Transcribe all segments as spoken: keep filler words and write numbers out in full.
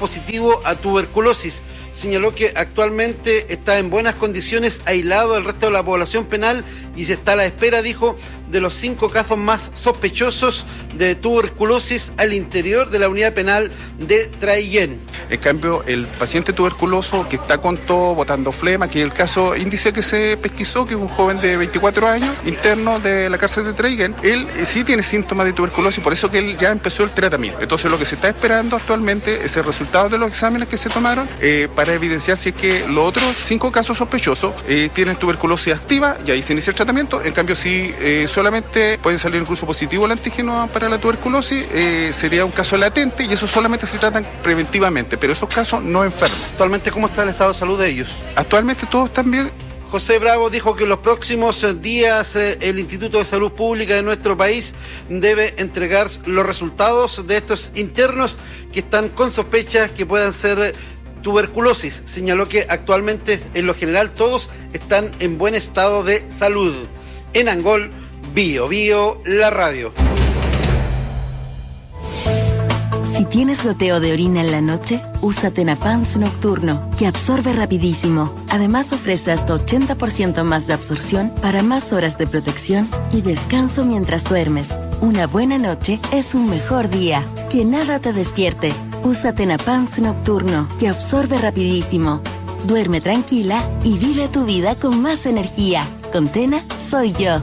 positivo a tuberculosis. Señaló que actualmente está en buenas condiciones, aislado del resto de la población penal y se está a la espera, dijo, de los cinco casos más sospechosos de tuberculosis al interior de la unidad penal de Traillén. En cambio, el paciente tuberculoso que está con todo, botando flema, que es el caso índice que se pesquisó, que es un joven de veinticuatro años, interno de la cárcel de Traillén, él eh, sí tiene síntomas de tuberculosis, por eso que él ya empezó el tratamiento. Entonces lo que se está esperando actualmente es el resultado de los exámenes que se tomaron eh, para evidenciar si es que los otros cinco casos sospechosos eh, tienen tuberculosis activa y ahí se inicia el tratamiento. En cambio, si eh, solamente pueden salir incluso positivo el antígeno para la tuberculosis, eh, sería un caso latente y eso solamente se tratan preventivamente, pero esos casos no enferman. ¿Actualmente cómo está el estado de salud de ellos? Actualmente todos están bien. José Bravo dijo que en los próximos días eh, el Instituto de Salud Pública de nuestro país debe entregar los resultados de estos internos que están con sospechas que puedan ser tuberculosis. Señaló que actualmente en lo general todos están en buen estado de salud. En Angol, Bio Bio, la radio. Si tienes goteo de orina en la noche, usa Tenapans Nocturno, que absorbe rapidísimo. Además ofrece hasta ochenta por ciento más de absorción para más horas de protección y descanso mientras duermes. Una buena noche es un mejor día. Que nada te despierte. Usa Tenapans Nocturno, que absorbe rapidísimo. Duerme tranquila y vive tu vida con más energía. Con Tena, soy yo.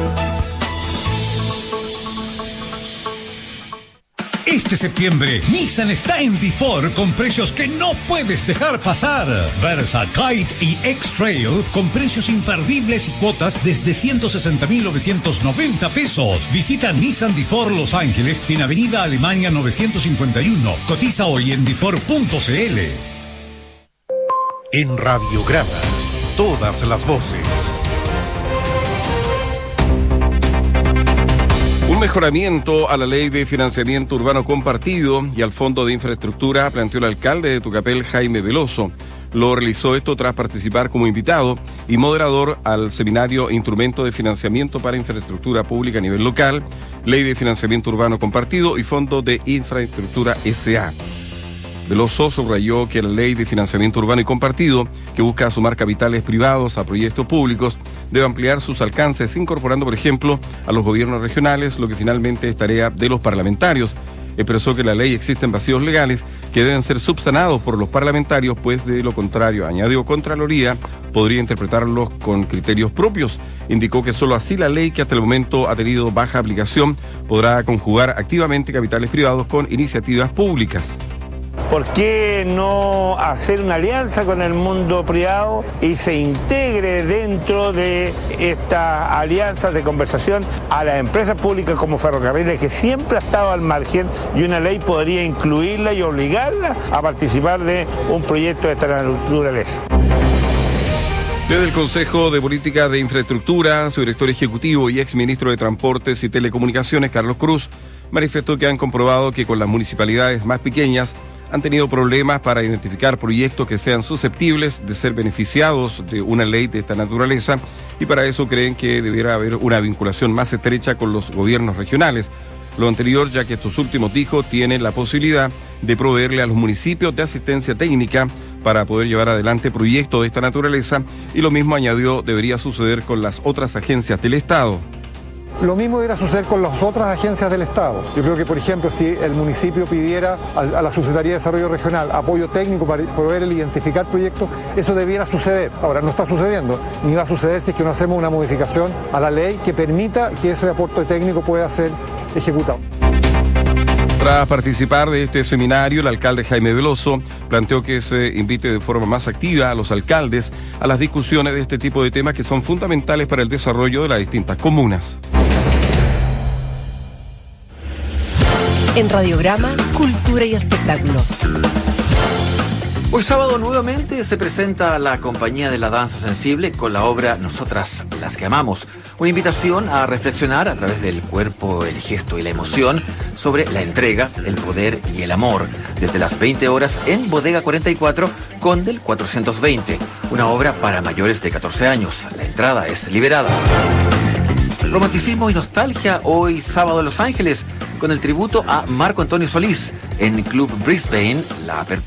Este septiembre, Nissan está en Difor con precios que no puedes dejar pasar. Versa, Kite y X-Trail con precios imperdibles y cuotas desde ciento sesenta mil novecientos noventa pesos. Visita Nissan Difor Los Ángeles en Avenida Alemania novecientos cincuenta y uno. Cotiza hoy en difor punto cl. En Radiograma, todas las voces. Un mejoramiento a la ley de financiamiento urbano compartido y al fondo de infraestructura planteó el alcalde de Tucapel, Jaime Veloso. Lo realizó esto tras participar como invitado y moderador al seminario Instrumento de Financiamiento para Infraestructura Pública a nivel local, Ley de Financiamiento Urbano Compartido y Fondo de Infraestructura S A. Veloso subrayó que la Ley de Financiamiento Urbano y Compartido, que busca sumar capitales privados a proyectos públicos, debe ampliar sus alcances, incorporando, por ejemplo, a los gobiernos regionales, lo que finalmente es tarea de los parlamentarios. Expresó que en la ley existen vacíos legales que deben ser subsanados por los parlamentarios, pues de lo contrario, añadió, Contraloría podría interpretarlos con criterios propios. Indicó que solo así la ley, que hasta el momento ha tenido baja aplicación, podrá conjugar activamente capitales privados con iniciativas públicas. ¿Por qué no hacer una alianza con el mundo privado y se integre dentro de estas alianzas de conversación a las empresas públicas como Ferrocarriles, que siempre ha estado al margen, y una ley podría incluirla y obligarla a participar de un proyecto de esta naturaleza? Desde el Consejo de Política de Infraestructura, su director ejecutivo y exministro de Transportes y Telecomunicaciones, Carlos Cruz, manifestó que han comprobado que con las municipalidades más pequeñas han tenido problemas para identificar proyectos que sean susceptibles de ser beneficiados de una ley de esta naturaleza, y para eso creen que debiera haber una vinculación más estrecha con los gobiernos regionales. Lo anterior, ya que estos últimos, dijo, tienen la posibilidad de proveerle a los municipios de asistencia técnica para poder llevar adelante proyectos de esta naturaleza, y lo mismo, añadió, debería suceder con las otras agencias del Estado. Lo mismo debería suceder con las otras agencias del Estado. Yo creo que, por ejemplo, si el municipio pidiera a la Subsecretaría de Desarrollo Regional apoyo técnico para poder identificar proyectos, eso debiera suceder. Ahora, no está sucediendo, ni va a suceder si es que no hacemos una modificación a la ley que permita que ese aporte técnico pueda ser ejecutado. Tras participar de este seminario, el alcalde Jaime Veloso planteó que se invite de forma más activa a los alcaldes a las discusiones de este tipo de temas que son fundamentales para el desarrollo de las distintas comunas. En Radiograma, Cultura y Espectáculos. Hoy sábado nuevamente se presenta la Compañía de la Danza Sensible con la obra Nosotras las que amamos. Una invitación a reflexionar a través del cuerpo, el gesto y la emoción sobre la entrega, el poder y el amor. Desde las veinte horas en Bodega cuarenta y cuatro, Condel cuatrocientos veinte. Una obra para mayores de catorce años. La entrada es liberada. Romanticismo y nostalgia hoy sábado en Los Ángeles con el tributo a Marco Antonio Solís en Club Brisbane. La apertura